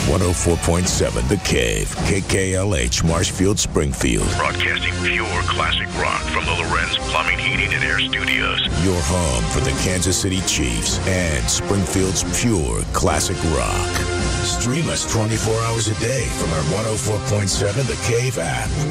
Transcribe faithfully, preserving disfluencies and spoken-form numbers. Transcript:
one oh four point seven The Cave, K K L H, Marshfield, Springfield. Broadcasting pure classic rock from the Lorenz Plumbing, Heating, and Air Studios. Your home for the Kansas City Chiefs and Springfield's pure classic rock. Stream us twenty-four hours a day from our one oh four point seven The Cave app.